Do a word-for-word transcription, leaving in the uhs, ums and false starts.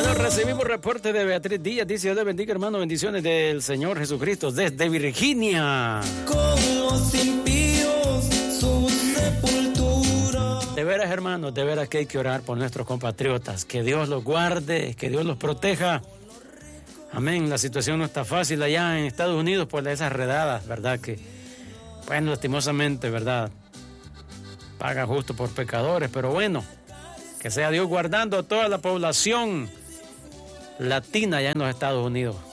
Recibimos reporte de Beatriz Díaz, dice: Dios le bendiga, hermano, bendiciones del Señor Jesucristo desde Virginia. Con los impíos su sepultura. De veras, hermanos, de veras que hay que orar por nuestros compatriotas, que Dios los guarde, que Dios los proteja. Amén. La situación no está fácil allá en Estados Unidos por esas redadas, ¿verdad? Que, bueno, lastimosamente, ¿verdad? Paga justo por pecadores, pero bueno, que sea Dios guardando a toda la población latina allá en los Estados Unidos.